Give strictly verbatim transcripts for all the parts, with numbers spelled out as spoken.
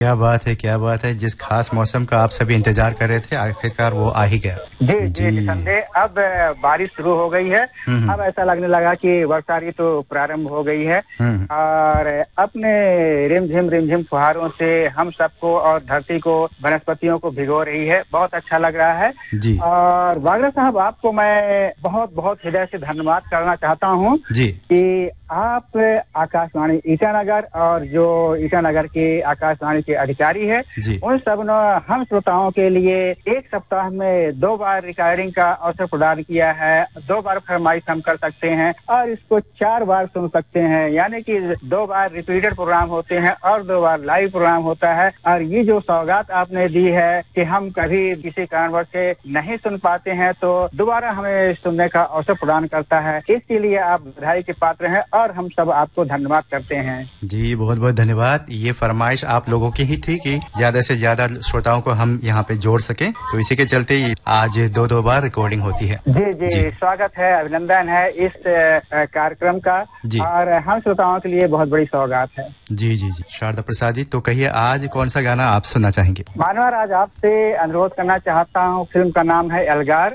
क्या बात है, क्या बात है। जिस खास मौसम का आप सभी इंतजार कर रहे थे, आखिरकार वो आ ही गया। जी जी निसंदेह अब बारिश शुरू हो गई है। अब ऐसा लगने लगा कि वर्षा ऋतु प्रारंभ हो गई है और अपने रिमझिम रिमझिम फुहारों से हम सबको और धरती को, वनस्पतियों को भिगो रही है। बहुत अच्छा लग रहा है जी। और बागरा साहब, आपको मैं बहुत बहुत हृदय से धन्यवाद करना चाहता हूँ कि आप आकाशवाणी ईटानगर और जो ईटानगर के आकाशवाणी के अधिकारी है, उन सब ने हम श्रोताओं के लिए एक सप्ताह में दो बार रिकॉर्डिंग का अवसर प्रदान किया है। दो बार फरमाइश हम कर सकते हैं और इसको चार बार सुन सकते हैं, यानी कि दो बार रिपीटेड प्रोग्राम होते हैं और दो बार लाइव प्रोग्राम होता है। और ये जो सौगात आपने दी है कि हम कभी किसी कारणवश से नहीं सुन पाते हैं तो दोबारा हमें सुनने का अवसर प्रदान करता है, इसके लिए आप बधाई के पात्र हैं और हम सब आपको धन्यवाद करते हैं। जी बहुत बहुत धन्यवाद। ये फरमाइश आप लोगों की ही थी कि ज्यादा से ज्यादा श्रोताओं को हम यहाँ पे जोड़ सकें, तो इसी के चलते आज दो दो बार रिकॉर्डिंग होती है। जी जी, जी। स्वागत है, अभिनंदन है इस कार्यक्रम का और हम श्रोताओं के लिए बहुत बड़ी सौगात है। जी जी जी। शारदा प्रसाद जी, तो कहिए आज कौन सा गाना आप सुनना चाहेंगे? मानवर, आज आपसे अनुरोध करना चाहता हूँ। फिल्म का नाम है एल्गार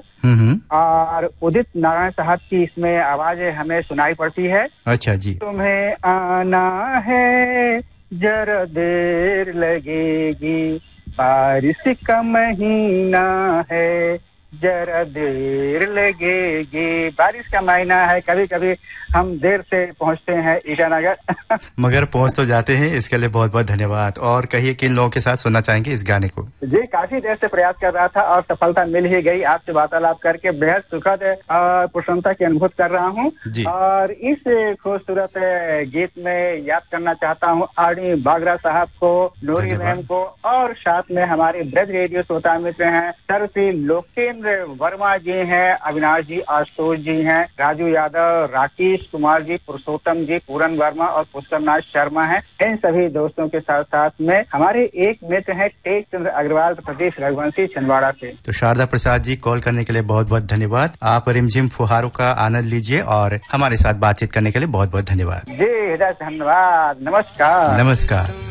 और उदित नारायण साहब की इसमें आवाज हमें सुनाई पड़ती है। अच्छा जी। तुम्हें आना है जरा देर लगेगी, बारिश का महीना है जरा देर लगेगी। बारिश का महीना है, कभी कभी हम देर से पहुंचते हैं ईटानगर मगर पहुंच तो जाते हैं। इसके लिए बहुत बहुत धन्यवाद। और कहिए किन लोगों के साथ सुनना चाहेंगे इस गाने को? जी, काफी देर से प्रयास कर रहा था और सफलता मिल ही गई। आपसे वार्तालाप करके बेहद सुखद और प्रसन्नता की अनुभूत कर रहा हूँ और इस खूबसूरत गीत में याद करना चाहता हूँ आरडी बागरा साहब को, नूरी मैम को और साथ में हमारे ब्रज रेडियो श्रोता मित्र हैं सर्वश्री लोकेंद्र वर्मा जी हैं, अविनाश जी, आशुतोष जी हैं, राजू यादव, राकेश कुमार जी, पुरुषोत्तम जी, पूरन वर्मा और पुष्करनाथ शर्मा हैं। इन सभी दोस्तों के साथ साथ में हमारे एक मित्र हैं टेक चंद्र अग्रवाल, प्रदेश रघुवंशी छिंदवाड़ा से। तो शारदा प्रसाद जी, कॉल करने के लिए बहुत बहुत धन्यवाद। आप रिमझिम फुहारों का आनंद लीजिए और हमारे साथ बातचीत करने के लिए बहुत बहुत धन्यवाद। जी हृदय धन्यवाद। नमस्कार। नमस्कार।